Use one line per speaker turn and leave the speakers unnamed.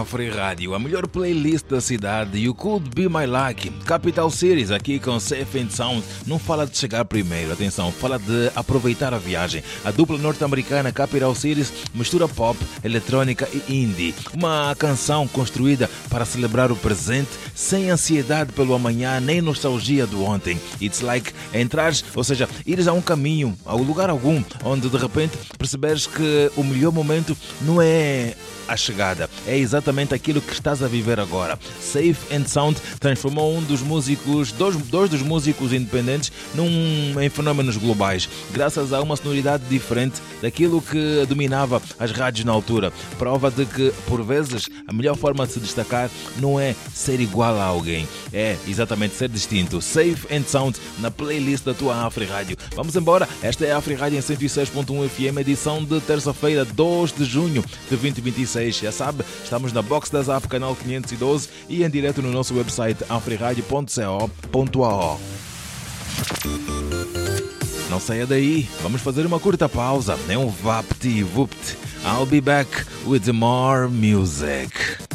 Afri Rádio, a melhor playlist da cidade. You Could Be My Luck. Capital Cities, aqui com Safe and Sound. Não fala de chegar primeiro, atenção, fala de aproveitar a viagem. A dupla norte-americana Capital Cities mistura pop, eletrônica e indie. Uma canção construída para celebrar o presente, sem ansiedade pelo amanhã, nem nostalgia do ontem. It's like entrares, ou seja, ires a um caminho, a um lugar algum, onde de repente perceberes que o melhor momento não é a chegada, é exatamente aquilo que estás a viver agora. Safe and Sound transformou dois dos músicos independentes em fenómenos globais, graças a uma sonoridade diferente daquilo que dominava as rádios na altura. Prova de que, por vezes, a melhor forma de se destacar não é ser igual a alguém, é exatamente ser distinto. Safe and Sound na playlist da tua Afri Rádio. Vamos embora, esta é a Afri Rádio em 106.1 FM, edição de terça-feira, 2 de junho de 2026. Já sabe, estamos na Box da Zap, canal 512 e em direto no nosso website afriradio.co.ao. Não saia daí, vamos fazer uma curta pausa, é um vapt-vupt. I'll be back with more music.